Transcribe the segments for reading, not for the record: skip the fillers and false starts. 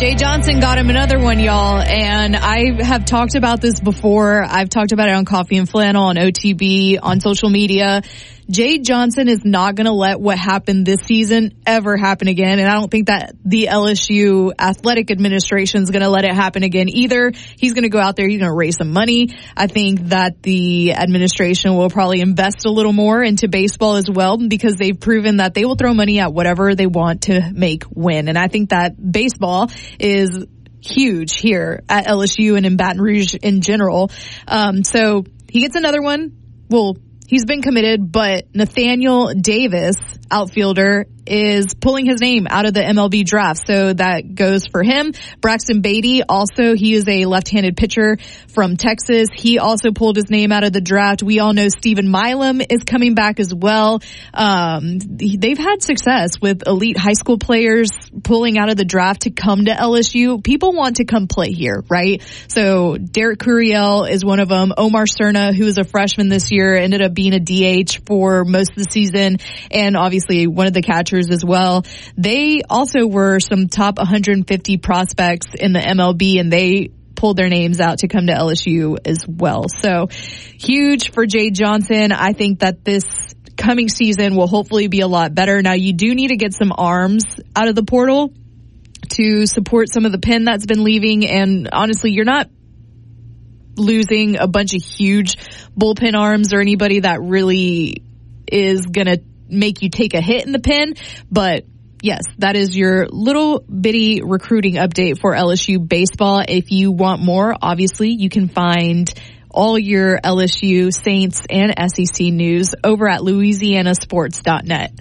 Jay Johnson got him another one, y'all, and I have talked about this before. I've talked about it on Coffee and Flannel, on OTB, on social media. Jay Johnson is not going to let what happened this season ever happen again, and I don't think that the LSU athletic administration is going to let it happen again either. He's going to go out there, he's going to raise some money. I think that the administration will probably invest a little more into baseball as well, because they've proven that they will throw money at whatever they want to make win. And I think that baseball is huge here at LSU and in Baton Rouge in general. So he gets another one. Well, he's been committed, but Nathaniel Davis, outfielder, is pulling his name out of the MLB draft. So that goes for him. Braxton Beatty, also, he is a left-handed pitcher from Texas. He also pulled his name out of the draft. We all know Stephen Milam is coming back as well. They've had success with elite high school players pulling out of the draft to come to LSU. People want to come play here, right? So Derek Curiel is one of them. Omar Cerna, who is a freshman this year, ended up being a DH for most of the season, and obviously one of the catchers as well. They also were some top 150 prospects in the MLB, and they pulled their names out to come to LSU as well. So huge for Jay Johnson. I think that this coming season will hopefully be a lot better. Now, you do need to get some arms out of the portal to support some of the pen that's been leaving, and honestly, you're not losing a bunch of huge bullpen arms or anybody that really is going to make you take a hit in the pen. But yes, that is your little bitty recruiting update for LSU baseball. If you want more, obviously you can find all your LSU, Saints, and SEC news over at louisianasports.net.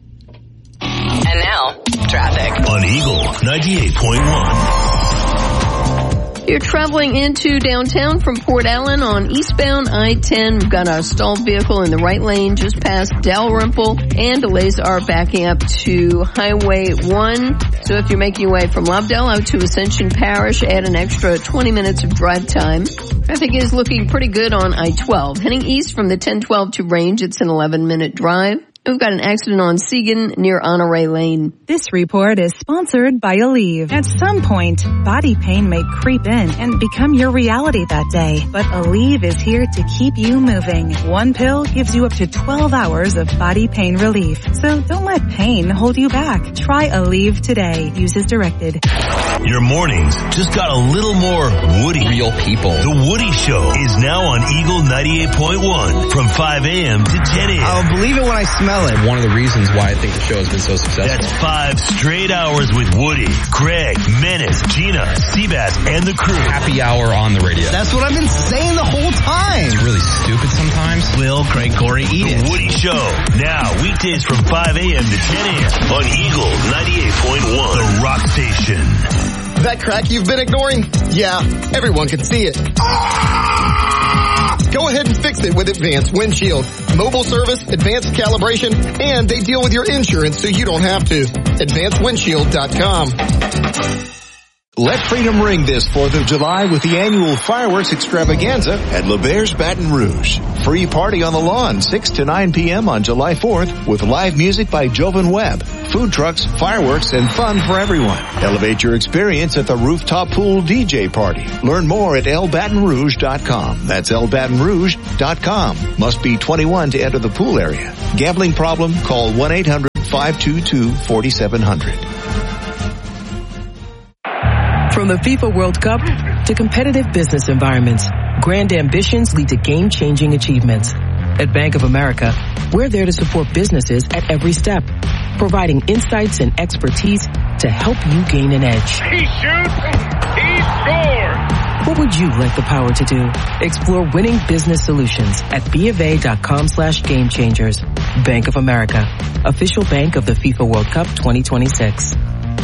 And now, traffic on Eagle 98.1. You're traveling into downtown from Port Allen on eastbound I-10. We've got our stalled vehicle in the right lane just past Dalrymple, and delays are backing up to Highway 1. So if you're making your way from Lovedale out to Ascension Parish, add an extra 20 minutes of drive time. Traffic is looking pretty good on I-12. Heading east from the 1012 to Range, it's an 11-minute drive. We've got an accident on Segan near Honore Lane. This report is sponsored by Aleve. At some point, body pain may creep in and become your reality that day. But Aleve is here to keep you moving. One pill gives you up to 12 hours of body pain relief. So don't let pain hold you back. Try Aleve today. Use as directed. Your mornings just got a little more Woody. Real people. The Woody Show is now on Eagle 98.1 from 5 a.m. to 10 a.m. I'll believe it when I smell it. One of the reasons why I think the show has been so successful. That's 5 straight hours with Woody, Greg, Menace, Gina, Seabass, and the crew. Happy hour on the radio. That's what I've been saying the whole time. It's really stupid sometimes. Will, Craig, Corey, eat it. The Woody Show, now weekdays from 5 a.m. to 10 a.m. on Eagle 98.1, the rock station. That crack you've been ignoring? Yeah, everyone can see it. Go ahead and fix it with Advanced Windshield. Mobile service, advanced calibration, and they deal with your insurance so you don't have to. AdvancedWindshield.com. Let freedom ring this 4th of July with the annual fireworks extravaganza at LeBairs Baton Rouge. Free party on the lawn 6 to 9 p.m. on July 4th with live music by Jovan Webb, food trucks, fireworks, and fun for everyone. Elevate your experience at the rooftop pool DJ party. Learn more at lbatonrouge.com. That's lbatonrouge.com. Must be 21 to enter the pool area. Gambling problem? Call 1-800-522-4700. From the FIFA World Cup to competitive business environments, grand ambitions lead to game-changing achievements. At Bank of America, we're there to support businesses at every step, providing insights and expertise to help you gain an edge. He shoots, he scores! What would you like the power to do? Explore winning business solutions at BofA.com/gamechangers. Bank of America, official bank of the FIFA World Cup 2026.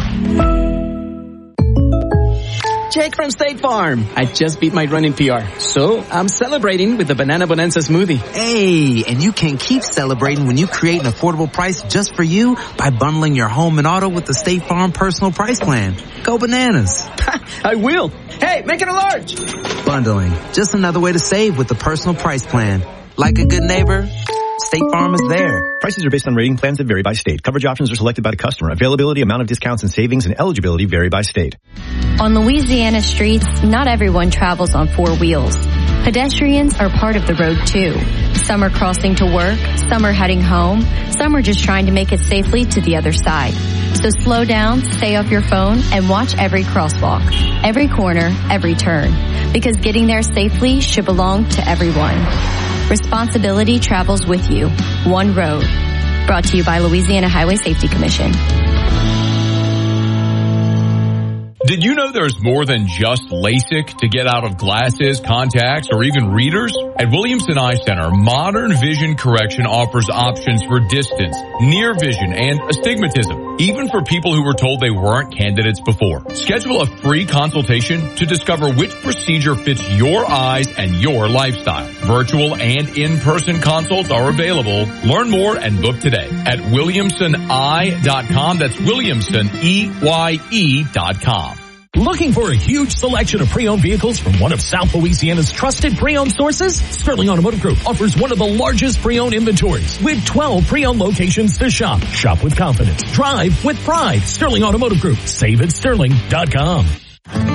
Jake from State Farm. I just beat my running PR, so I'm celebrating with the Banana Bonanza smoothie. Hey, and you can keep celebrating when you create an affordable price just for you by bundling your home and auto with the State Farm Personal Price Plan. Go bananas. I will. Hey, make it a large. Bundling, just another way to save with the Personal Price Plan. Like a good neighbor, State Farm is there. Prices are based on rating plans that vary by state. Coverage options are selected by the customer. Availability, amount of discounts and savings, and eligibility vary by state. On Louisiana streets, not everyone travels on four wheels. Pedestrians are part of the road too. Some are crossing to work, some are heading home, some are just trying to make it safely to the other side. So slow down, stay off your phone, and watch every crosswalk, every corner, every turn. Because getting there safely should belong to everyone. Responsibility travels with you. One road. Brought to you by Louisiana Highway Safety Commission. Did you know there's more than just LASIK to get out of glasses, contacts, or even readers? At Williamson Eye Center, Modern Vision Correction offers options for distance, near vision, and astigmatism, even for people who were told they weren't candidates before. Schedule a free consultation to discover which procedure fits your eyes and your lifestyle. Virtual and in-person consults are available. Learn more and book today at williamsoneye.com. That's williamsoneye.com. Looking for a huge selection of pre-owned vehicles from one of South Louisiana's trusted pre-owned sources? Sterling Automotive Group offers one of the largest pre-owned inventories with 12 pre-owned locations to shop. Shop with confidence. Drive with pride. Sterling Automotive Group. Save at sterling.com.